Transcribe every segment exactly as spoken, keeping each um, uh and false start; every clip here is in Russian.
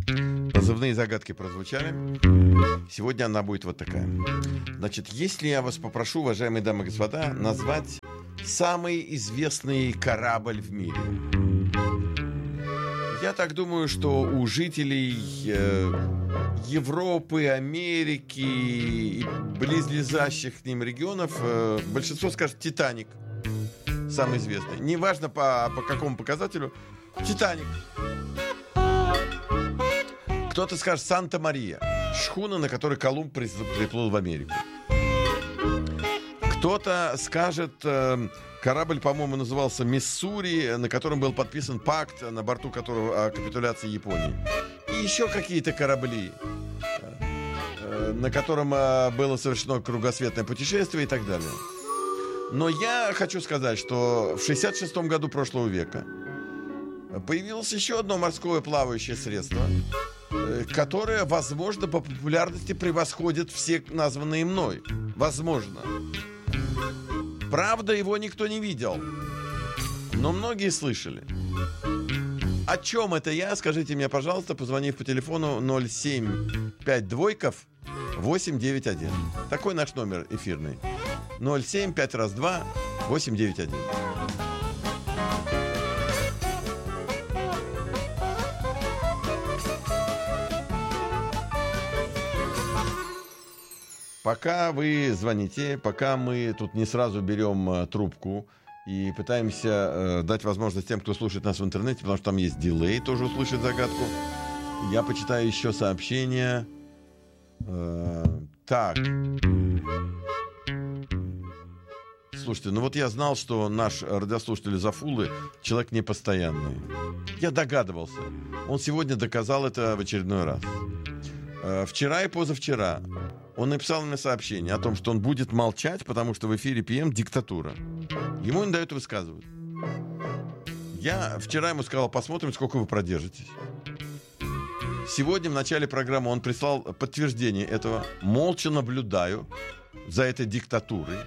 Позывные загадки прозвучали. Сегодня она будет вот такая. Значит, если я вас попрошу, уважаемые дамы и господа, назвать самый известный корабль в мире. Я так думаю, что у жителей э, Европы, Америки и близлежащих к ним регионов э, большинство скажет «Титаник». Самый известный. Неважно по, по какому показателю. «Титаник». Кто-то скажет «Санта-Мария». Шхуна, на которой Колумб приплыл в Америку. Кто-то скажет... Э, Корабль, по-моему, назывался «Миссури», на котором был подписан пакт, на борту которого о капитуляции Японии. И еще какие-то корабли, на котором было совершено кругосветное путешествие и так далее. Но я хочу сказать, что в шестьдесят шестом году прошлого века появилось еще одно морское плавающее средство, которое, возможно, по популярности превосходит все названные мной. Возможно. Правда, его никто не видел, но многие слышали. О чем это я? Скажите мне, пожалуйста, позвонив по телефону ноль семь пять двойков восемь девять один. Такой наш номер эфирный. ноль семь пять раз два восемь девять один. Пока вы звоните, пока мы тут не сразу берем э, трубку и пытаемся э, дать возможность тем, кто слушает нас в интернете, потому что там есть дилей, тоже услышать загадку, я почитаю еще сообщения. Э, так. Слушайте, ну вот я знал, что наш радиослушатель из Афулы человек непостоянный. Я догадывался. Он сегодня доказал это в очередной раз. Э, вчера и позавчера он написал мне сообщение о том, что он будет молчать, потому что в эфире пи эм диктатура. Ему не дают высказывать. Я вчера ему сказал, посмотрим, сколько вы продержитесь. Сегодня в начале программы он прислал подтверждение этого. Молча наблюдаю за этой диктатурой.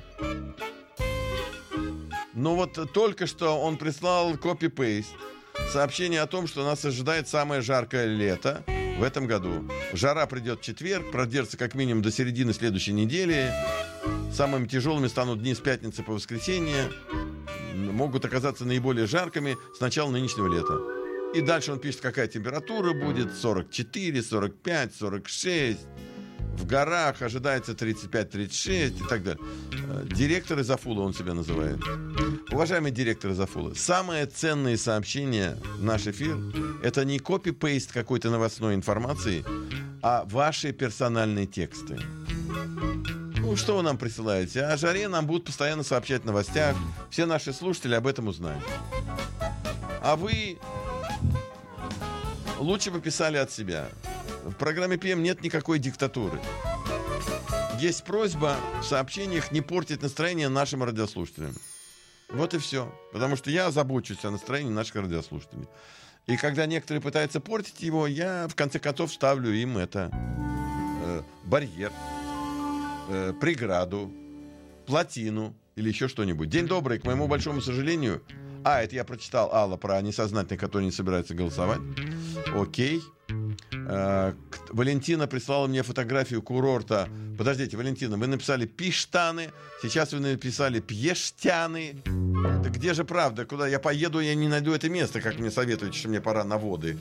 Но вот только что он прислал копи-пейст. Сообщение о том, что нас ожидает самое жаркое лето в этом году. Жара придет в четверг, продержится как минимум до середины следующей недели. Самыми тяжелыми станут дни с пятницы по воскресенье. Могут оказаться наиболее жаркими с начала нынешнего лета. И дальше он пишет, какая температура будет. сорок четыре, сорок пять, сорок шесть. В горах ожидается тридцать пять тридцать шесть и так далее. Директор из Афулы он себя называет. Уважаемый директор из Афулы, самые ценные сообщения в наш эфир — это не копи-пейст какой-то новостной информации, а ваши персональные тексты. Ну, что вы нам присылаете? О жаре нам будут постоянно сообщать в новостях. Все наши слушатели об этом узнают. А вы лучше бы писали от себя. В программе пи эм нет никакой диктатуры. Есть просьба в сообщениях не портить настроение нашим радиослушателям. Вот и все. Потому что я забочусь о настроении наших радиослушателей. И когда некоторые пытаются портить его, я в конце концов ставлю им это э, барьер, э, преграду, плотину или еще что-нибудь. День добрый, к моему большому сожалению. А, это я прочитал, Алла, про несознательных, которые не собираются голосовать. Окей. Э, Валентина прислала мне фотографию курорта. Подождите, Валентина, вы написали Пиштаны, сейчас вы написали Пьештяны. Да где же правда? Куда я поеду, я не найду это место, как мне советуете, что мне пора на воды.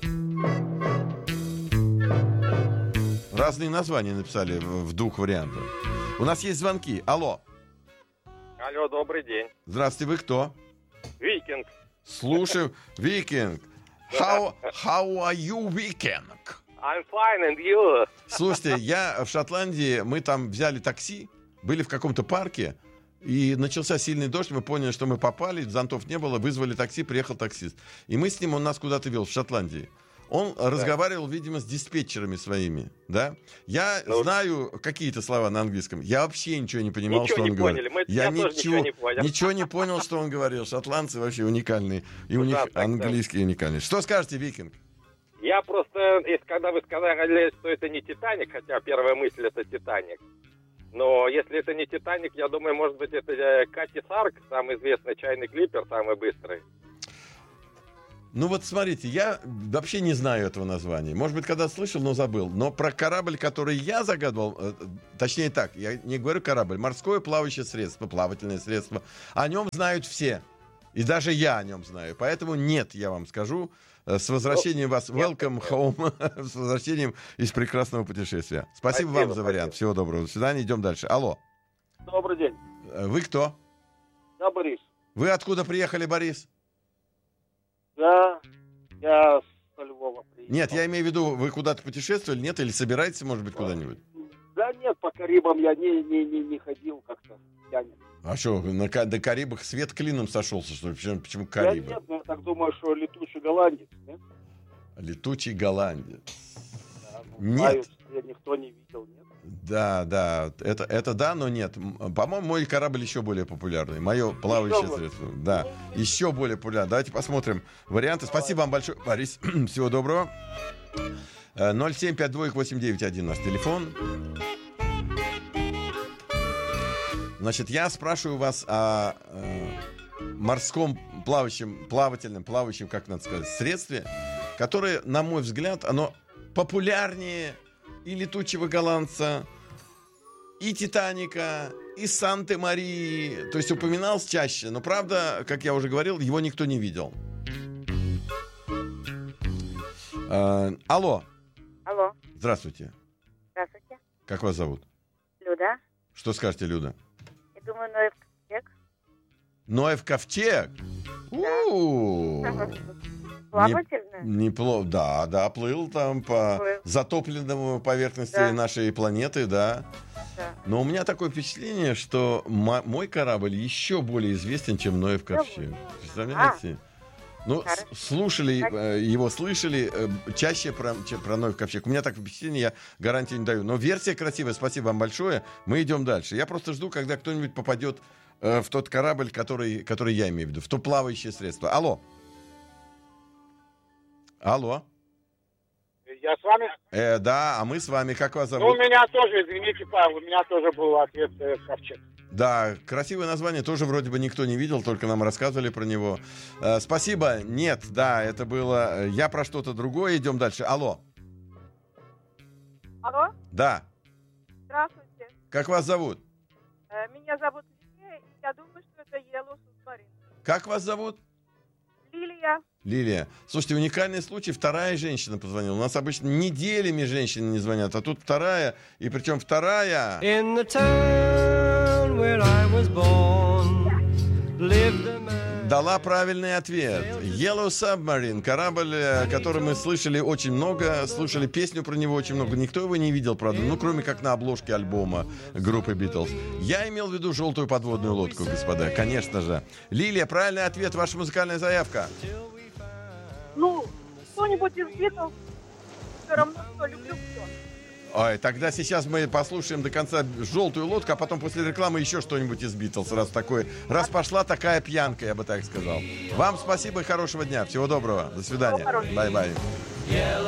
Разные названия написали в, в двух вариантах. У нас есть звонки. Алло. Алло, добрый день. Здравствуйте, вы кто? Викинг. Слушаю, Викинг. How, how are you, Викинг? I'm fine, and you? Слушайте, я в Шотландии, мы там взяли такси, были в каком-то парке, и начался сильный дождь, мы поняли, что мы попали, зонтов не было, вызвали такси, приехал таксист. И мы с ним, он нас куда-то вел, в Шотландии. Он да. разговаривал, видимо, с диспетчерами своими, да? Я ну, знаю какие-то слова на английском. Я вообще ничего не понимал, ничего что он не говорил. Поняли. Мы, я я ничего, ничего не понял. Ничего не понял, что он говорил. Шотландцы вообще уникальные. И у них да, английский так. уникальный. Что скажете, Викинг? Я просто, когда вы сказали, что это не «Титаник», хотя первая мысль — это «Титаник», но если это не «Титаник», я думаю, может быть, это Кати Сарк, самый известный чайный клипер, самый быстрый. Ну вот смотрите, я вообще не знаю этого названия. Может быть, когда слышал, но забыл. Но про корабль, который я загадывал, э, точнее так, я не говорю корабль, морское плавающее средство, плавательное средство, о нем знают все. И даже я о нем знаю. Поэтому нет, я вам скажу. С возвращением вас, welcome home, с возвращением из прекрасного путешествия. Спасибо, спасибо вам за вариант. Спасибо. Всего доброго. До свидания. Идем дальше. Алло. Добрый день. Вы кто? Я Борис. Вы откуда приехали, Борис? Да, я со Львова приехал. Нет, я имею в виду, вы куда-то путешествовали, нет? Или собираетесь, может быть, куда-нибудь? Да нет, по Карибам я не, не, не, не ходил как-то. Тянет. А что, на, на Карибах свет клином сошелся, что ли? Почему, почему Карибы? Да нет, но я так думаю, что летучий голландец, нет? Летучий голландец. Да, ну, нет. Знаю, никто не видел, нет? Да, да, это, это да, но нет. По-моему, мой корабль еще более популярный. Мое плавающее еще средство. Да, еще более популярный. Давайте посмотрим варианты. Давай. Спасибо вам большое, Борис. Всего доброго. ноль семь пять два восемь девять один наш телефон. Значит, я спрашиваю вас о э, морском плавающем, плавательном, плавающем, как надо сказать, средстве, которое, на мой взгляд, оно популярнее и летучего голландца, и Титаника, и Санты-Марии. То есть упоминалось чаще. Но, правда, как я уже говорил, его никто не видел. Э, алло. Алло. Здравствуйте. Здравствуйте. Как вас зовут? Люда. Что скажете, Люда? Я думаю, Ноев ковчег. Ноев ковчег? У-у-у. Плавательный? Неплохо. Да, да, плыл там по Плыл. затопленному поверхности Да. нашей планеты, да. Да. Но у меня такое впечатление, что м- мой корабль еще более известен, чем Ноев ковчег. Представляете? Ну, Хорошо. с- слушали, э, его слышали э, чаще про, чем про Ноев ковчег. У меня такое впечатление, я гарантии не даю. Но версия красивая, спасибо вам большое. Мы идем дальше. Я просто жду, когда кто-нибудь попадет э, в тот корабль, который, который я имею в виду, в то плавающее средство. Алло. Алло. Я с вами? Э, да, а мы с вами, как вас Ну, у зовут? меня тоже, извините, Павел, у меня тоже был ответ э, ковчег. Да, красивое название, тоже вроде бы никто не видел, только нам рассказывали про него. Э, спасибо. Нет, да, это было... Я про что-то другое. Идем дальше. Алло. Алло. Да. Здравствуйте. Как вас зовут? Э, Меня зовут Лилия, и я думаю, что это Yellow Submarine. Как вас зовут? Лилия. Лилия. Слушайте, уникальный случай. Вторая женщина позвонила. У нас обычно неделями женщины не звонят, а тут вторая. И причем вторая... In the town where I was born, lived a man. Дала правильный ответ. Yellow Submarine. Корабль, э, который мы слышали очень много. Слушали песню про него очень много. Никто его не видел, правда. Ну, кроме как на обложке альбома группы Beatles. Я имел в виду желтую подводную лодку, господа. Конечно же. Лилия, правильный ответ. Ваша музыкальная заявка. Ну, кто-нибудь из Битлз. Все равно, что люблю все. Ой, тогда сейчас мы послушаем до конца желтую лодку, а потом после рекламы еще что-нибудь из Битлз. Раз такой, раз пошла такая пьянка, я бы так сказал. Вам спасибо и хорошего дня. Всего доброго. До свидания. Бай-бай.